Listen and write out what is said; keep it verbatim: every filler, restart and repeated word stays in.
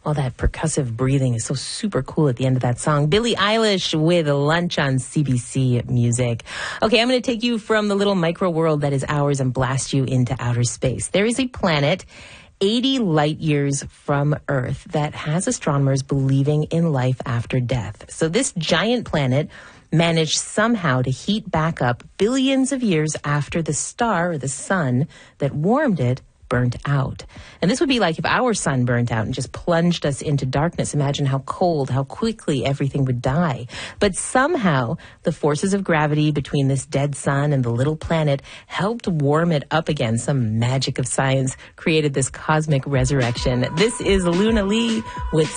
All that percussive breathing is so super cool at the end of that song. Billie Eilish with Lunch on C B C Music. Okay, I'm going to take you from the little micro world that is ours and blast you into outer space. There is a planet eighty light years from Earth that has astronomers believing in life after death. So this giant planet managed somehow to heat back up billions of years after the star or the sun that warmed it burnt out. And this would be like if our sun burnt out and just plunged us into darkness. Imagine how cold, how quickly everything would die. But somehow the forces of gravity between this dead sun and the little planet helped warm it up again. Some magic of science created this cosmic resurrection. This is Luna Lee with